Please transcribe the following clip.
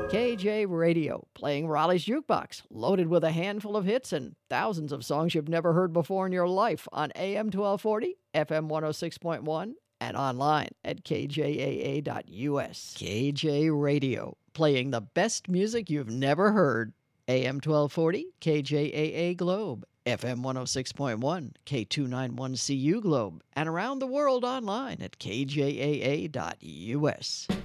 KJ Radio, playing Raleigh's Jukebox, loaded with a handful of hits and thousands of songs you've never heard before in your life on AM 1240, FM 106.1, and online at kjaa.us. KJ Radio, playing the best music you've never heard. AM 1240, KJAA Globe, FM 106.1, K291CU Globe, and around the world online at kjaa.us.